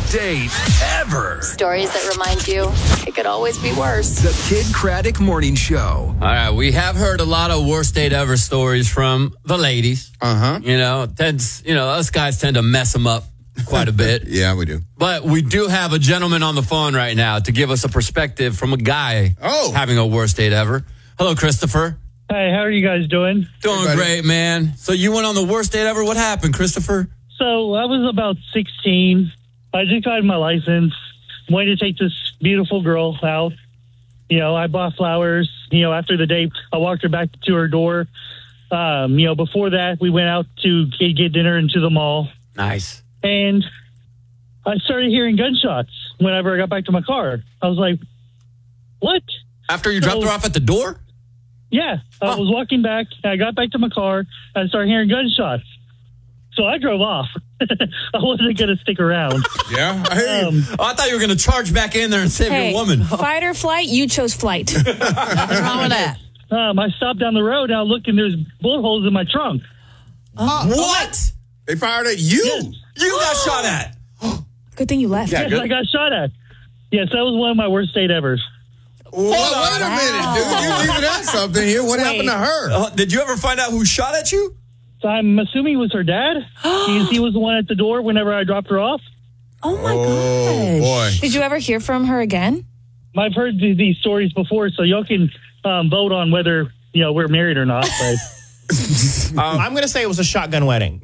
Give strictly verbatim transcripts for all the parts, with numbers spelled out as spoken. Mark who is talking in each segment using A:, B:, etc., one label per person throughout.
A: date ever.
B: Stories that remind you it could always be worse.
A: The Kid Craddock Morning Show.
C: All right, we have heard a lot of worst date ever stories from the ladies.
D: Uh-huh.
C: You know, tends, you know, us guys tend to mess them up quite a bit.
D: Yeah, we do.
C: But we do have a gentleman on the phone right now to give us a perspective from a guy
D: Oh.
C: having a worst date ever. Hello, Christopher.
E: Hey, how are you guys doing?
C: Doing
D: Hey, buddy.
C: great, man. So you went on the worst date ever. What happened, Christopher?
E: So I was about sixteen. I just got my license. Wanted to take this beautiful girl out. You know, I bought flowers. You know, after the date, I walked her back to her door. Um, you know, before that, we went out to get, get dinner into the mall.
C: Nice.
E: And I started hearing gunshots whenever I got back to my car. I was like, what?
C: After you dropped
E: So-
C: her off at the door?
E: Yeah, I
C: Huh.
E: was walking back. And I got back to my car. And I started hearing gunshots. So I drove off. I wasn't going to stick around.
D: Yeah, I hear you.
E: Um,
C: Oh, I thought you were going to charge back in there and save
F: Hey,
C: your woman.
F: fight or flight, you chose flight.
G: What's wrong with that?
E: um, I stopped down the road. Now look, and there's bullet holes in my trunk.
C: What?
D: They fired at you.
E: Yes.
C: You got shot at.
F: Good thing you left.
C: Yeah,
E: Yes,
C: good.
E: I got shot at. Yes, that was one of my worst date ever.
D: Well, wait a minute, dude. You leaving out something here. What
F: Wait.
D: happened to her?
C: Uh, did you ever find out who shot at you?
E: So I'm assuming it was her dad. he, he was the one at the door whenever I dropped her off.
F: Oh, my
D: Oh,
F: gosh.
D: boy.
F: Did you ever hear from her again?
E: I've heard th- these stories before, so y'all can um, vote on whether you know we're married or not. But
H: I'm going to say it was a shotgun wedding.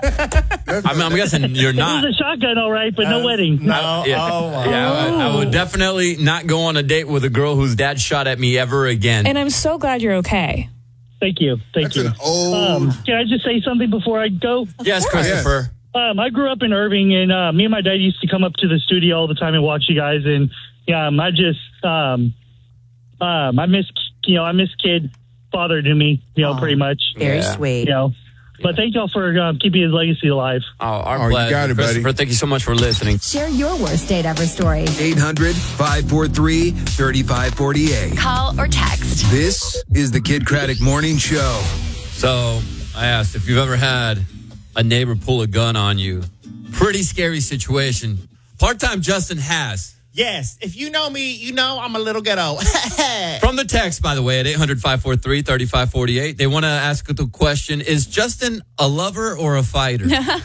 C: I mean, I'm guessing you're
E: it
C: not.
E: was a shotgun, all right, but no wedding.
H: No.
C: Yeah,
H: Oh, wow.
C: yeah I, would- I would definitely not go on a date with a girl whose dad shot at me ever again.
F: And I'm so glad you're okay.
E: Thank you, thank
D: That's
E: you.
D: an old.
E: Um, can I just say something before I go?
C: yes, Christopher.
E: Um, I grew up in Irving, and uh, me and my dad used to come up to the studio all the time and watch you guys. And yeah, um, I just, um, um, I miss, you know, I miss kid father to me, you know,
G: Aw.
E: pretty much.
G: Very
C: Yeah.
G: sweet.
E: You know, but thank y'all for um, keeping his legacy alive.
C: Oh, our
D: Oh, you
C: pleasure.
D: got it, buddy.
C: Christopher, thank you so much for listening.
I: Share your worst date ever story.
A: eight hundred, five four three, three five four eight.
B: Call or text.
A: This is the Kid Craddock Morning Show.
C: So I asked if you've ever had a neighbor pull a gun on you. Pretty scary situation. Part-time Justin has.
H: Yes. If you know me, you know I'm a little ghetto.
C: From the text, by the way, at eight hundred, five four three, three five four eight, they want to ask the question, is Justin a lover or a fighter?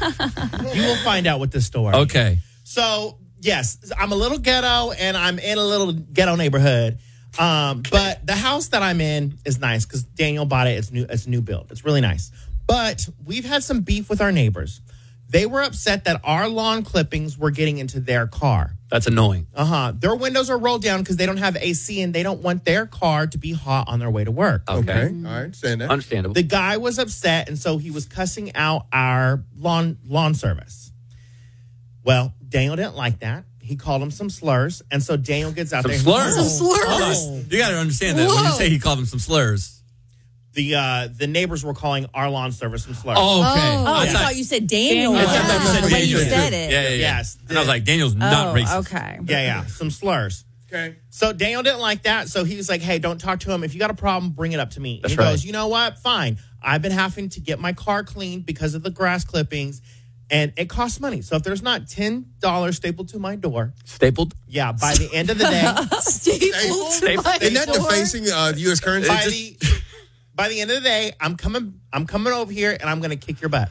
H: You will find out with this story.
C: Okay.
H: So, yes, I'm a little ghetto, and I'm in a little ghetto neighborhood. Um, but the house that I'm in is nice because Daniel bought it. It's new. It's a new build. It's really nice. But we've had some beef with our neighbors. They were upset that our lawn clippings were getting into their car.
C: That's annoying.
H: Uh-huh. Their windows are rolled down because they don't have A C and they don't want their car to be hot on their way to work.
C: Okay.
D: Okay, all right, saying that.
C: Understandable.
H: The guy was upset, and so he was cussing out our lawn lawn service. Well, Daniel didn't like that. He called him some slurs, and so Daniel gets out
C: Some
H: there.
C: slurs?
G: Some slurs?
C: Hold on. You got to understand that when you
G: Whoa.
C: say he called him some slurs.
H: The uh, the neighbors were calling our lawn service some slurs.
C: Oh, okay.
G: Oh, I thought you said Daniel.
F: Daniel.
G: was.
F: I thought you said
G: the way you
C: Daniel.
G: said it.
C: Yeah, yeah, yeah.
H: Yes.
C: And I was like, Daniel's not
G: Oh,
C: racist.
G: okay.
H: Yeah, yeah, some slurs.
D: Okay.
H: So Daniel didn't like that, so he was like, hey, don't talk to him. If you got a problem, bring it up to me. And
C: That's
H: he
C: right.
H: goes, you know what? Fine. I've been having to get my car cleaned because of the grass clippings, and it costs money. So if there's not ten dollars stapled to my door,
C: Stapled?
H: yeah, by the end of the day,
G: Stapled.
C: Stapled.
G: My
D: Isn't that
G: door.
D: defacing uh, U S currency?
H: by the by the end of the day, I'm coming I'm coming over here and I'm gonna kick your butt.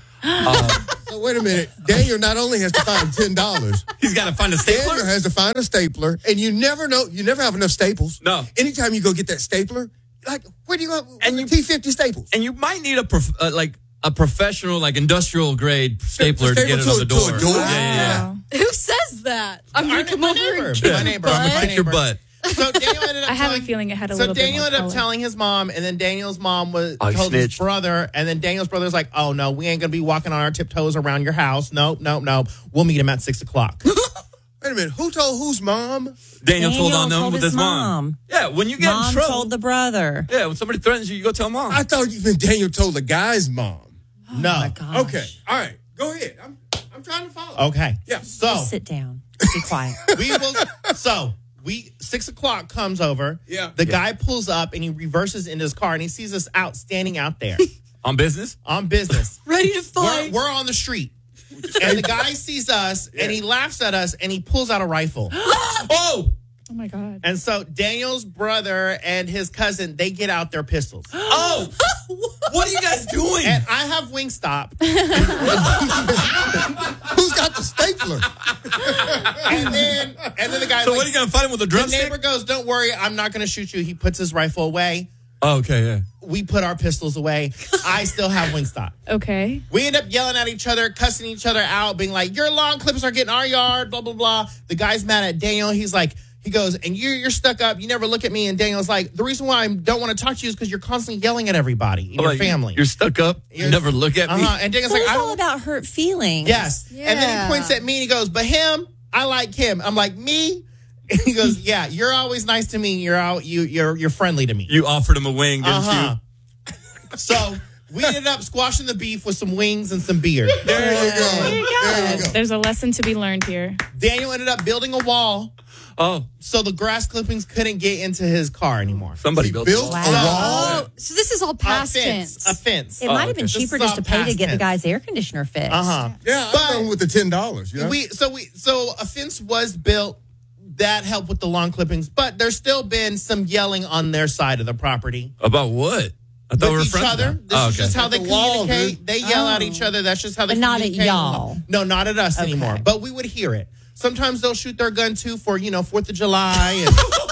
D: So wait a minute. Daniel not only has to find ten dollars,
C: He's got to find a stapler?
D: Daniel has to find a stapler, and you never know. You never have enough staples.
C: No.
D: Anytime you go get that stapler, like where do you go?
C: And you-
D: T fifty staples.
C: And you might need a prof- uh, like a professional, like industrial grade stapler to
D: Staple
C: get it
D: to
C: on
D: a-
C: the
D: to
C: door.
D: a door?
C: Yeah, yeah, yeah.
G: Who says that? I'm
H: Our
G: going to come
H: my
G: over
H: neighbor.
G: and
H: My
G: kick
H: neighbor.
G: your
C: I'm gonna
G: butt.
C: kick your butt.
H: So Daniel ended up
F: I have a
H: telling-
F: feeling it had a
H: so
F: little bit
H: Daniel
F: more
H: ended up
F: color.
H: telling his mom, and then Daniel's mom was
C: Oh, he
H: told his
C: snitched.
H: brother, and then Daniel's brother's like, "Oh no, we ain't gonna be walking on our tiptoes around your house. Nope, nope, nope. We'll meet him at six o'clock."
D: Wait a minute. Who told whose mom?
C: Daniel, told
G: Daniel
C: on them
G: told
C: with
G: his
C: his mom.
G: mom.
C: Yeah, when you get
G: Mom
C: in trouble.
G: told the brother.
C: yeah, when somebody threatens you, you go tell mom.
D: I thought you meant Daniel told the guy's mom.
H: no.
G: Gosh.
D: Okay. All right. Go ahead. I'm I'm trying to follow.
H: Okay.
D: Yeah.
H: So
G: Just sit down. Be quiet.
H: we will. So we six o'clock comes over.
D: Yeah.
H: The
C: Yeah.
H: guy pulls up and he reverses into his car and he sees us out standing out there
C: On business?
H: on business.
G: Ready to
H: We're,
G: fight.
H: we're on the street. And the guy sees us, and he laughs at us, and he pulls out a rifle.
C: Oh!
F: Oh my God.
H: And so Daniel's brother and his cousin, they get out their pistols.
C: Oh! What are you guys doing?
H: And I have Wingstop.
D: Who's got the stapler?
H: And then, and then the guy.
C: So
H: like,
C: what are you going to fight him with a
H: the
C: drumstick?
H: neighbor goes, "Don't worry, I'm not going to shoot you." He puts his rifle away.
C: Oh, okay, yeah.
H: We put our pistols away. I still have Wingstop.
F: Okay.
H: We end up yelling at each other, cussing each other out, being like, "Your lawn clippers are getting our yard," blah, blah, blah. The guy's mad at Daniel. He's like, he goes, "And you're, you're stuck up. You never look at me." And Daniel's like, "The reason why I don't want to talk to you is because you're constantly yelling at everybody in
C: Oh,
H: your
C: like,
H: family."
C: You're stuck up. You
H: You're-
C: never look at me.
H: Uh-huh. And Daniel's
G: So
H: like,
G: it's
H: "I
G: all
H: don't."
G: about hurt feelings.
H: Yes. And then
G: Yeah.
H: he points at me and he goes, "But him, I like him." I'm like, "Me?" And he goes, "Yeah, you're always nice to me. You're out. You, you're, you're friendly to me."
C: You offered him a wing, didn't
H: Uh-huh. So we ended up squashing the beef with some wings and some beer.
D: There you go. There you go.
F: There's a lesson to be learned here.
H: Daniel ended up building a wall
C: you? Oh,
H: so the grass clippings couldn't get into his car anymore.
C: somebody
D: He
C: built,
D: built
C: it.
D: a wall.
J: Oh, so this is all
H: A
J: past
H: fence.
J: tense.
H: A fence.
G: It might have been
H: This
G: cheaper
H: is
G: just
H: all
G: to pay to
H: past
G: get the
H: tense.
G: guy's air conditioner fixed.
H: Uh-huh.
D: Yeah,
H: But-
D: I'm going with the ten dollars. You know?
H: We so we so a fence was built that helped with the lawn clippings, but there's still been some yelling on their side of the property.
C: About what? I thought we were
H: With each
C: friends
H: other.
C: now.
H: This
C: Oh,
H: is just how they
D: The wall,
H: communicate.
D: dude.
H: They yell at
G: Oh.
H: each other. That's just how they
G: But not at
H: communicate.
G: y'all.
H: No, not at us
G: Okay.
H: anymore. But we would hear it. Sometimes they'll shoot their gun too for, you know, Fourth of July and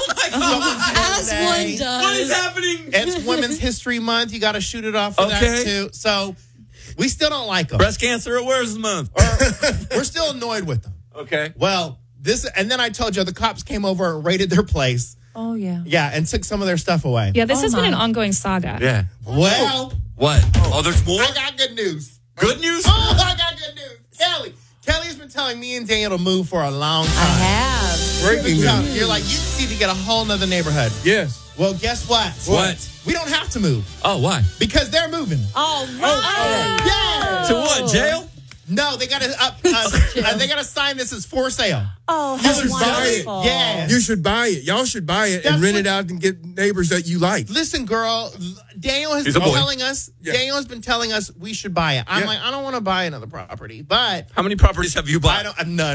J: As one does.
C: What is happening?
H: it's Women's History Month. You got to shoot it off for
C: Okay.
H: that too. So we still don't like them.
C: Breast Cancer Awareness Month.
H: We're still annoyed with them.
C: Okay.
H: Well, this and then I told you the cops came over and raided their place.
G: Oh, yeah.
H: Yeah, and took some of their stuff away.
F: Yeah, this
G: Oh
F: has been
G: my.
F: an ongoing saga.
C: Yeah.
H: Well,
C: What? Oh, there's more?
H: I got good news.
C: Good news?
H: Oh, I got good news. Kelly. Kelly's been telling me and Daniel to move for a long time.
G: I have.
D: Breaking
H: You're
D: news.
H: You're like, you just need to get a whole nother neighborhood.
D: Yes.
H: Well, guess what?
C: What?
H: We don't have to move
C: Oh, why?
H: because they're moving.
G: Oh, right.
H: Yeah.
C: To what? Jail?
H: No, they got to uh, uh, they got to sign this as for sale.
G: Oh,
D: You
G: how
D: should buy it.
G: wonderful.
H: Yeah.
D: You should buy it. Y'all should buy it
H: That's
D: and rent
H: what-
D: it out and get neighbors that you like.
H: Listen, girl, Daniel has
C: He's a
H: been
C: boy.
H: telling us.
D: Yeah.
H: Daniel has been telling us we should buy it. I'm
D: Yeah.
H: like, I don't want to buy another property, but
C: How many properties have you
H: I
C: bought?
H: don't. I'm none.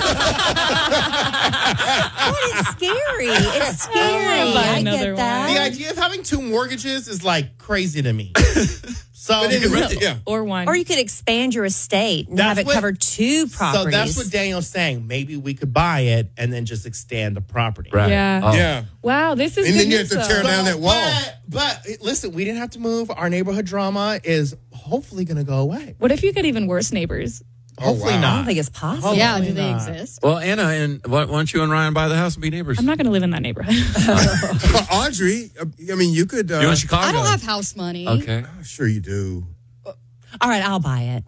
G: But it's scary. It's scary.
F: I'll buy
G: I
F: another
G: get that.
H: The idea of having two mortgages is like crazy to me. So,
D: But anyway, yeah.
F: Or one.
G: Or you could expand your estate and
H: That's
G: have it
H: what-
G: cover two
H: so
G: properties.
H: that's what Daniel's saying. Maybe we could buy it and then just extend the property.
C: Right.
F: Yeah.
C: Oh.
D: Yeah.
F: Wow, this is
D: And
F: good
D: then you
F: news,
D: have to
F: though.
D: tear down that wall.
H: But, but listen, we didn't have to move. Our neighborhood drama is hopefully going to go away.
F: What if you get even worse neighbors?
H: Hopefully
D: wow.
G: I
H: not.
G: don't think it's possible.
J: Yeah, do
H: Hopefully
J: they
H: not.
J: exist?
C: Well, Anna, and why, why don't you and Ryan buy the house and be neighbors?
F: I'm not going to live in that neighborhood.
D: But Audrey, uh, I mean, you could. Uh,
C: you in Chicago?
J: I don't have house money.
C: Okay.
D: Oh, sure, you do.
G: All right, I'll buy it.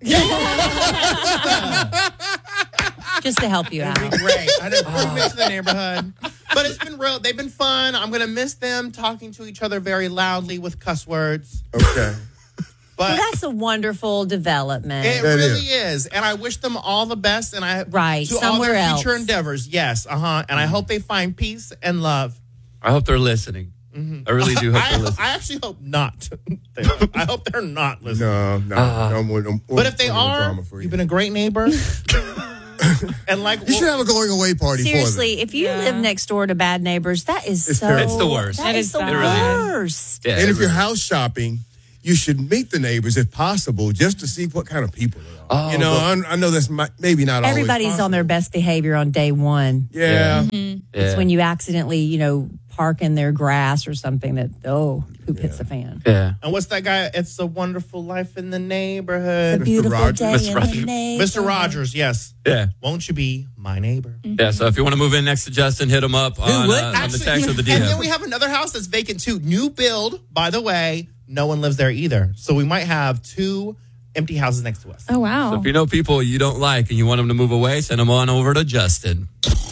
G: Just to help you out.
H: It'd be great. An improvement to the neighborhood. But it's been real. They've been fun. I'm going to miss them talking to each other very loudly with cuss words.
D: Okay.
H: But
G: Well, that's a wonderful development.
H: it
D: That
H: really
D: is.
H: is. And I wish them all the best. And I
G: Right,
H: to all
G: somewhere
H: their future
G: else.
H: endeavors. Yes. Uh huh. And I hope they find peace and love.
C: I hope they're listening. I really do hope
H: I,
C: they're listening.
H: I actually hope not. They are. I hope they're not listening.
D: No, no.
C: Uh,
D: no more, no,
H: But if they
D: no more
H: are,
D: drama for you.
H: you've been a great neighbor. And like,
D: You should have a going away party
G: Seriously, if you
F: Yeah.
G: live next door to bad neighbors, that is
D: It's
G: so.
D: terrible.
C: It's the worst.
G: That
F: It
G: is
F: is
G: the
F: bad. It
C: really is.
G: worst.
C: Yeah,
D: for them. And
C: it
D: if you're
C: really-
D: house shopping, you should meet the neighbors if possible, just to see what kind of people they are.
C: Oh,
D: you know,
C: but-
D: I, I know that's my, maybe not always
G: Everybody's on their best behavior on day one.
D: Yeah.
C: Yeah.
G: It's when you accidentally, you know, park in their grass or something that, oh, poop hits the fan.
C: Yeah.
H: and what's that guy? It's a wonderful life in the neighborhood.
G: A beautiful
D: Rogers.
G: day
C: Mister
G: in
C: Rogers.
G: the neighborhood.
H: Mister Rogers, yes.
C: Yeah.
H: Won't you be my neighbor?
C: Yeah. So if you want to move in next to Justin, hit him up on,
G: would?
C: uh, on the text or the D
H: and then
C: M.
H: we have another house that's vacant too. New build, by the way. No one lives there either. So we might have two empty houses next to us.
F: Oh, wow.
C: So if you know people you don't like and you want them to move away, send them on over to Justin.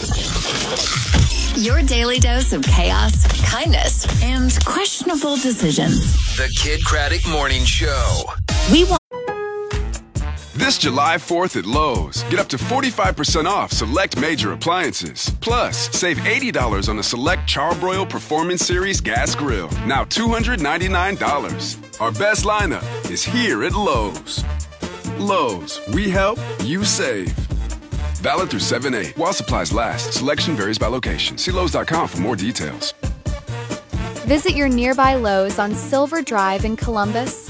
B: Your daily dose of chaos, kindness, and questionable decisions.
A: The Kid Craddock Morning Show.
G: We want
K: This July fourth at Lowe's, get up to forty-five percent off select major appliances. Plus, save eighty dollars on the select Charbroil Performance Series gas grill, now two hundred ninety-nine dollars. Our best lineup is here at Lowe's. Lowe's, we help, you save. Valid through seven eight while supplies last. Selection varies by location. See Lowe's dot com for more details.
L: Visit your nearby Lowe's on Silver Drive in Columbus.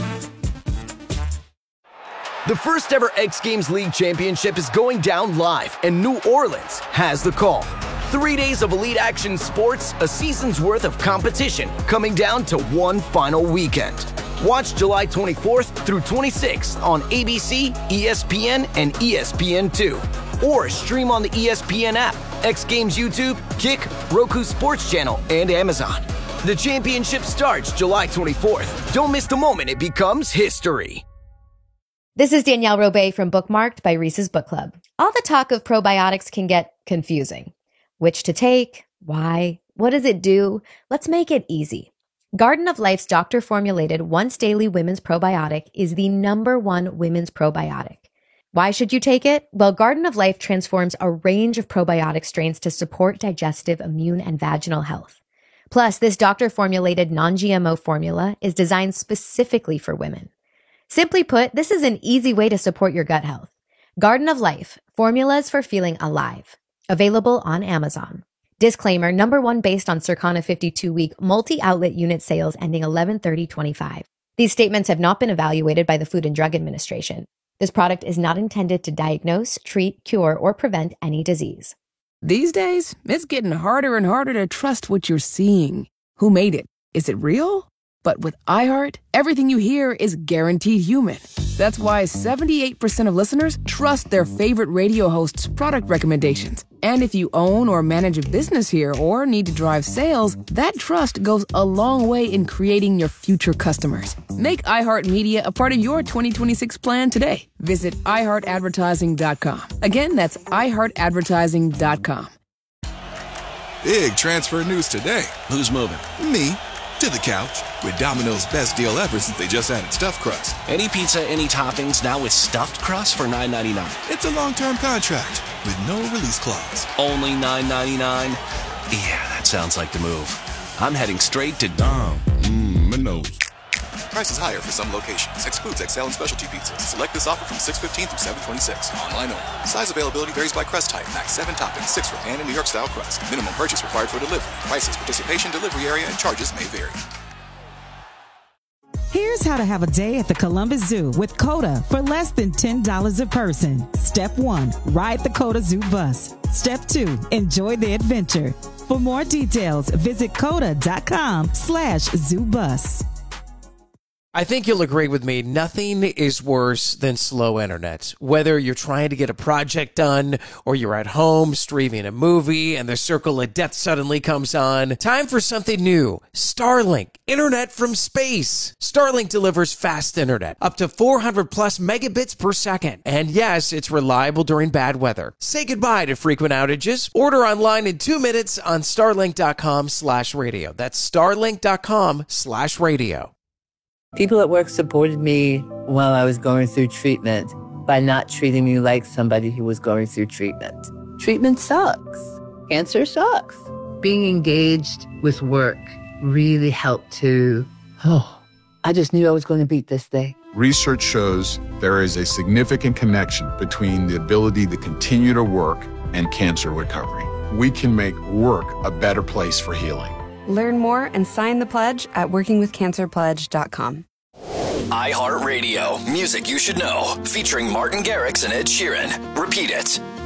M: The first ever X Games League Championship is going down live, and New Orleans has the call. Three days of elite action sports, a season's worth of competition, coming down to one final weekend. Watch July twenty-fourth through twenty-sixth on A B C, E S P N, and E S P N two. Or stream on the E S P N app, X Games YouTube, Kick, Roku Sports Channel, and Amazon. The championship starts July twenty-fourth. Don't miss the moment it becomes history.
N: This is Danielle Robay from Bookmarked by Reese's Book Club. All the talk of probiotics can get confusing. Which to take? Why? What does it do? Let's make it easy. Garden of Life's doctor-formulated once-daily women's probiotic is the number one women's probiotic. Why should you take it? Well, Garden of Life transforms a range of probiotic strains to support digestive, immune, and vaginal health. Plus, this doctor-formulated non-G M O formula is designed specifically for women. Simply put, this is an easy way to support your gut health. Garden of Life, formulas for feeling alive. Available on Amazon. Disclaimer, number one based on Circana fifty-two week multi-outlet unit sales ending eleven thirty twenty-five. These statements have not been evaluated by the Food and Drug Administration. This product is not intended to diagnose, treat, cure, or prevent any disease.
O: These days, it's getting harder and harder to trust what you're seeing. Who made it? Is it real? But with iHeart, everything you hear is guaranteed human. That's why seventy-eight percent of listeners trust their favorite radio hosts' product recommendations. And if you own or manage a business here or need to drive sales, that trust goes a long way in creating your future customers. Make iHeartMedia a part of your twenty twenty-six plan today. Visit i heart advertising dot com. Again, that's i heart advertising dot com.
P: Big transfer news today. Who's moving? Me. To the couch with Domino's best deal ever since they just added stuffed crust.
Q: Any pizza, any toppings, now with stuffed crust for nine ninety-nine.
P: It's a long-term contract with no release clause.
Q: Only nine ninety-nine? Yeah, that sounds like the move. I'm heading straight to
P: Dom. Mmm, Minos. Prices higher for some locations. Excludes X L and specialty pizzas. Select this offer from six fifteen through seven twenty-six. Online only. Size availability varies by crust type. Max seven toppings, six for pan and New York style crust. Minimum purchase required for delivery. Prices, participation, delivery area, and charges may vary.
R: Here's how to have a day at the Columbus Zoo with CODA for less than ten dollars a person. Step one, ride the CODA Zoo bus. Step two, enjoy the adventure. For more details, visit coda.com slash zoo bus.
S: I think you'll agree with me, nothing is worse than slow internet. Whether you're trying to get a project done or you're at home streaming a movie and the circle of death suddenly comes on, time for something new. Starlink, internet from space. Starlink delivers fast internet, up to four hundred plus megabits per second. And yes, it's reliable during bad weather. Say goodbye to frequent outages. Order online in two minutes on starlink.com slash radio. That's starlink.com slash radio.
T: People at work supported me while I was going through treatment by not treating me like somebody who was going through treatment. Treatment sucks. Cancer sucks. Being engaged with work really helped to, oh, I just knew I was going to beat this thing.
U: Research shows there is a significant connection between the ability to continue to work and cancer recovery. We can make work a better place for healing.
V: Learn more and sign the pledge at working with cancer pledge dot com.
W: iHeartRadio, music you should know, featuring Martin Garrix and Ed Sheeran. Repeat it.